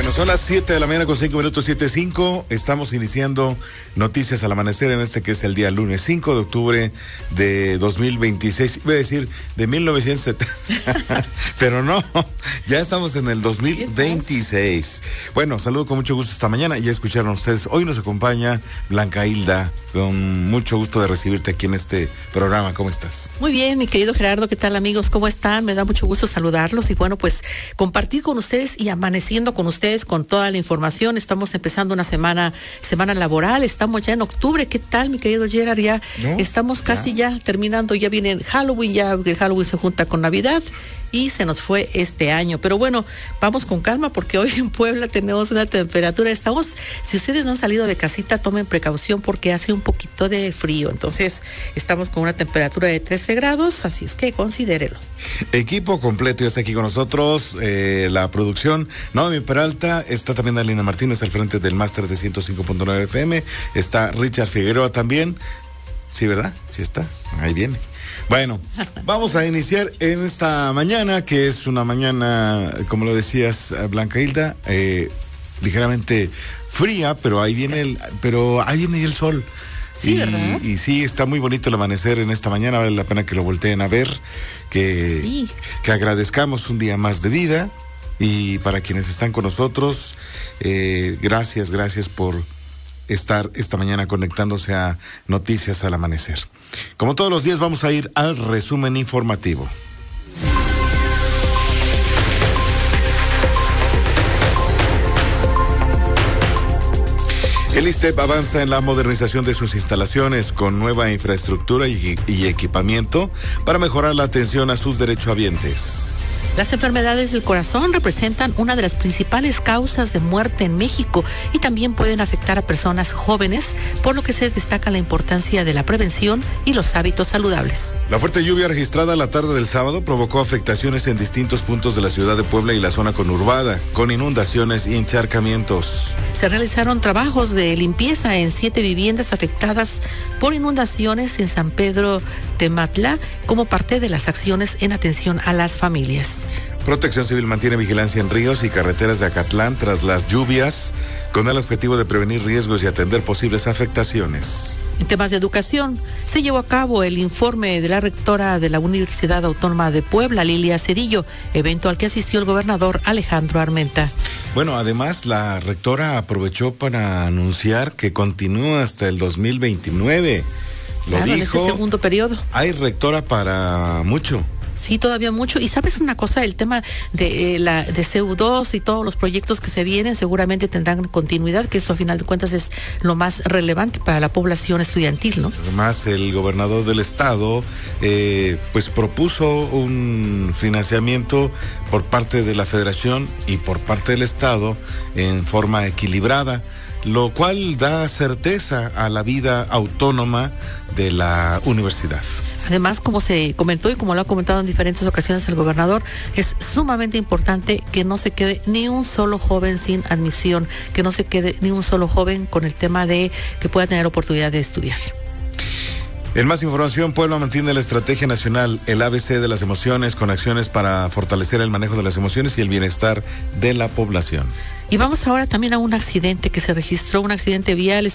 Bueno, son las 7 de la mañana con 5 minutos, 7:05. Estamos iniciando Noticias al Amanecer en este que es el día lunes 5 de octubre de 2026. Iba a decir de 1970, pero no, ya estamos en el 2026. Bueno, saludo con mucho gusto esta mañana. Ya escucharon ustedes. Hoy nos acompaña Blanca Hilda. Con mucho gusto de recibirte aquí en este programa. ¿Cómo estás? Muy bien, mi querido Gerardo. ¿Qué tal, amigos? ¿Cómo están? Me da mucho gusto saludarlos y bueno, pues compartir con ustedes y amaneciendo con ustedes con toda la información. Estamos empezando una semana laboral. Estamos ya en octubre. ¿Qué tal, mi querido Gerard? Ya estamos casi ya terminando. Ya viene Halloween. Ya el Halloween se junta con Navidad. Y se nos fue este año. Pero bueno, vamos con calma porque hoy en Puebla tenemos una temperatura. Si ustedes no han salido de casita, tomen precaución porque hace un poquito de frío. Entonces, estamos con una temperatura de 13 grados, así es que considérelo. Equipo completo, ya está aquí con nosotros la producción. Noemi Peralta, está también Alina Martínez al frente del máster de 105.9 FM. Está Richard Figueroa también. Sí, ¿verdad? Sí está. Ahí viene. Bueno, vamos a iniciar en esta mañana, que es una mañana, como lo decías, Blanca Hilda, ligeramente fría, pero ahí viene el sol. Sí, ¿verdad? Y sí, está muy bonito el amanecer en esta mañana, vale la pena que lo volteen a ver, que agradezcamos un día más de vida, y para quienes están con nosotros, gracias por estar esta mañana conectándose a Noticias al Amanecer. Como todos los días, vamos a ir al resumen informativo. El ISSSTE avanza en la modernización de sus instalaciones con nueva infraestructura y equipamiento para mejorar la atención a sus derechohabientes. Las enfermedades del corazón representan una de las principales causas de muerte en México y también pueden afectar a personas jóvenes, por lo que se destaca la importancia de la prevención y los hábitos saludables. La fuerte lluvia registrada la tarde del sábado provocó afectaciones en distintos puntos de la ciudad de Puebla y la zona conurbada, con inundaciones y encharcamientos. Se realizaron trabajos de limpieza en 7 viviendas afectadas por inundaciones en San Pedro Tematla como parte de las acciones en atención a las familias. Protección Civil mantiene vigilancia en ríos y carreteras de Acatlán tras las lluvias, con el objetivo de prevenir riesgos y atender posibles afectaciones. En temas de educación, se llevó a cabo el informe de la rectora de la Universidad Autónoma de Puebla, Lilia Cedillo, evento al que asistió el gobernador Alejandro Armenta. Bueno, además la rectora aprovechó para anunciar que continúa hasta el 2029. Lo dijo, en este segundo periodo. Hay rectora para mucho. Sí, todavía mucho. Y sabes una cosa, el tema de CU2 y todos los proyectos que se vienen seguramente tendrán continuidad, que eso a final de cuentas es lo más relevante para la población estudiantil, ¿no? Además, el gobernador del estado pues propuso un financiamiento por parte de la federación y por parte del estado en forma equilibrada, lo cual da certeza a la vida autónoma de la universidad. Además, como se comentó y como lo ha comentado en diferentes ocasiones el gobernador, es sumamente importante que no se quede ni un solo joven sin admisión, que no se quede ni un solo joven con el tema de que pueda tener oportunidad de estudiar. En más información, Puebla mantiene la estrategia nacional, el ABC de las emociones, con acciones para fortalecer el manejo de las emociones y el bienestar de la población. Y vamos ahora también a un accidente que se registró, un accidente vial.